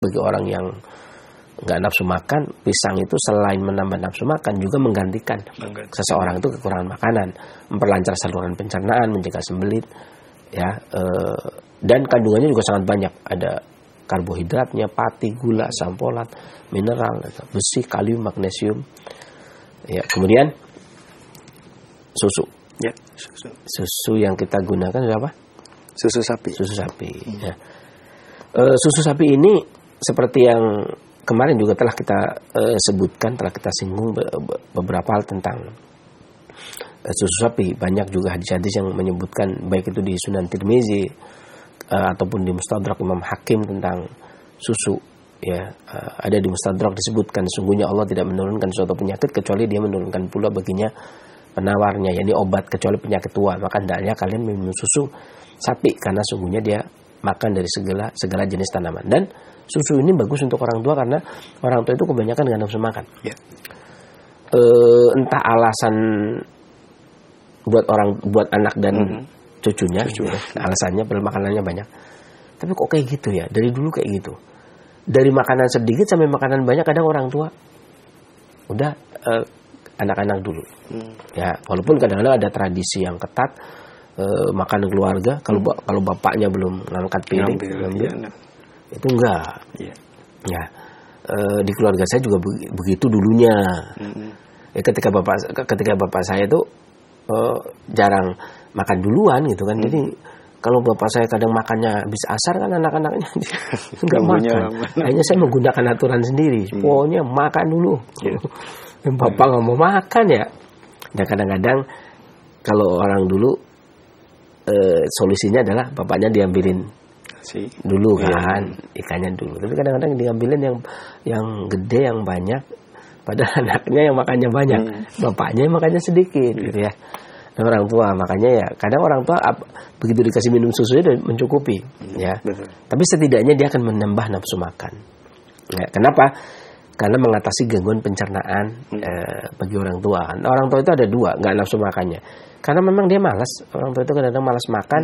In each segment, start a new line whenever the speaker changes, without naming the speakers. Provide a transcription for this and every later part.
bagi orang yang nggak nafsu makan, pisang itu selain menambah nafsu makan juga menggantikan seseorang itu kekurangan makanan, memperlancar saluran pencernaan, mencegah sembelit, ya. Dan kandungannya juga sangat banyak, ada karbohidratnya, pati, gula, asam folat, mineral, besi, kalium, magnesium. Ya, kemudian susu.
Ya,
susu yang kita gunakan apa?
Susu sapi.
Susu sapi. Ya. Susu sapi ini seperti yang kemarin juga telah kita sebutkan, telah kita singgung beberapa hal tentang susu sapi. Banyak juga hadis-hadis yang menyebutkan, baik itu di Sunan Tirmizi ataupun di Mustadrak Imam Hakim tentang susu. Ya, ada di Mustadrak disebutkan, sungguhnya Allah tidak menurunkan suatu penyakit kecuali Dia menurunkan pula baginya penawarnya, yakni obat kecuali penyakit tua. Maka hendaknya kalian minum susu sapi karena sungguhnya dia makan dari segala jenis tanaman. Dan susu ini bagus untuk orang tua karena orang tua itu kebanyakan nggak nafsu makan.
Ya.
Entah alasan buat anak dan cucunya. Ya, alasannya makanannya banyak. Tapi kok kayak gitu ya? Dari dulu kayak gitu. Dari makanan sedikit sampai makanan banyak, kadang orang tua udah anak-anak dulu. Ya, walaupun kadang-kadang ada tradisi yang ketat, makan keluarga. Kalau bapaknya belum ngangkat piring, itu enggak. Ya, di keluarga saya juga begitu dulunya. Ya, ketika bapak saya itu jarang makan duluan gitu kan. Jadi kalau bapak saya kadang makannya habis asar kan anak-anaknya nggak makan. Akhirnya saya menggunakan aturan sendiri. Pokoknya makan dulu. Bapak nggak mau makan ya. Dan kadang-kadang kalau orang dulu solusinya adalah bapaknya diambilin dulu kan, ikannya dulu. Tapi kadang-kadang diambilin yang gede, yang banyak, padahal anaknya yang makannya banyak, bapaknya yang makannya sedikit, gitu ya. Dan orang tua makanya ya kadang orang tua begitu dikasih minum susunya udah mencukupi, ya.
Betul.
Tapi setidaknya dia akan menambah nafsu makan. Ya, kenapa? Karena mengatasi gangguan pencernaan bagi orang tua. Orang tua itu ada dua, nggak nafsu makannya. Karena memang dia malas. Orang tua itu kadang-kadang malas makan.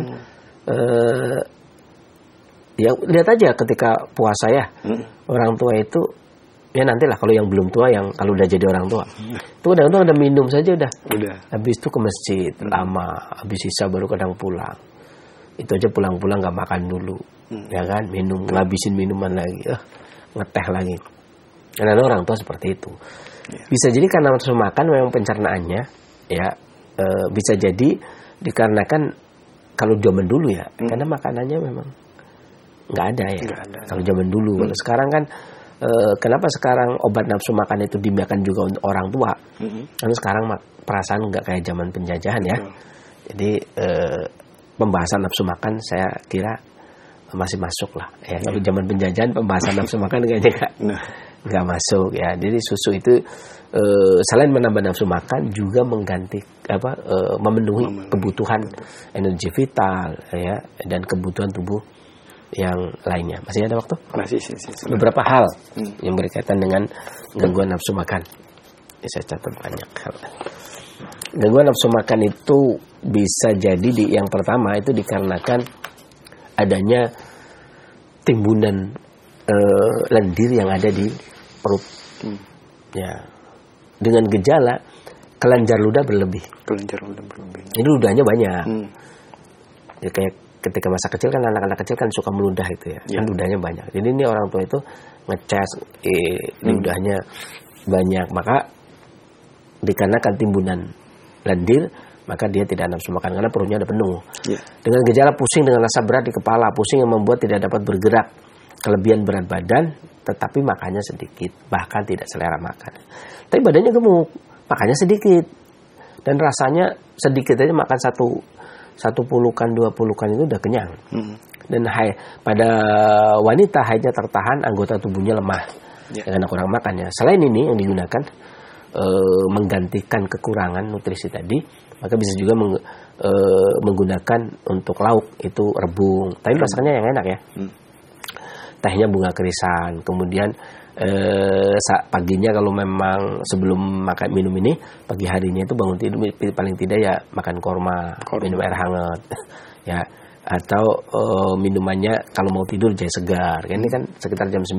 Ya lihat aja ketika puasa ya, orang tua itu ya nantilah kalau yang belum tua, yang kalau udah jadi orang tua, itu kadang-kadang ada minum saja udah. Habis itu ke masjid lama, habis sisa baru kadang pulang. Itu aja pulang-pulang nggak makan dulu, ya kan? Minum, ngabisin minuman lagi, ngeteh lagi. Karena orang tua seperti itu. Bisa jadi karena nafsu makan memang pencernaannya, ya bisa jadi dikarenakan kalau zaman dulu ya, karena makanannya memang nggak ada ya. Kalau zaman dulu, kalau sekarang kan kenapa sekarang obat nafsu makan itu dimakan juga untuk orang tua? Karena sekarang perasaan nggak kayak zaman penjajahan ya. Jadi pembahasan nafsu makan saya kira masih masuk lah. Ya. Kalau zaman penjajahan pembahasan nafsu makan kayaknya nggak masuk ya. Jadi susu itu selain menambah nafsu makan juga memenuhi kebutuhan energi vital ya, dan kebutuhan tubuh yang lainnya. Masih ada waktu?
Masih.
Beberapa hal yang berkaitan dengan gangguan nafsu makan. Ini saya catat banyak hal. Gangguan nafsu makan itu bisa jadi yang pertama itu dikarenakan adanya timbunan lendir yang ada di perut. Ya. Dengan gejala kelenjar ludah berlebih. Ini ludahnya banyak. Ya, kayak ketika masa kecil kan anak-anak kecil kan suka meludah itu ya. Kan ludahnya banyak. Jadi ini orang tua itu ngecas ludahnya banyak, maka dikarenakan timbunan lendir, maka dia tidak nafsu makan karena perutnya ada penuh. Dengan gejala pusing dengan rasa berat di kepala, pusing yang membuat tidak dapat bergerak, kelebihan berat badan, tetapi makannya sedikit, bahkan tidak selera makan. Tapi badannya gemuk, makannya sedikit, dan rasanya sedikit aja makan satu pulukan, 2 pulukan itu udah kenyang. Dan pada wanita haidnya tertahan, anggota tubuhnya lemah karena kurang makannya. Selain ini yang digunakan menggantikan kekurangan nutrisi tadi, maka bisa juga menggunakan untuk lauk itu rebung. Tapi masaknya yang enak ya. Tehnya bunga kerisan. Kemudian paginya kalau memang sebelum makan minum ini, pagi harinya itu bangun tidur paling tidak ya makan korma. Minum air hangat. Ya, atau minumannya kalau mau tidur jahe segar. Ini kan sekitar jam 9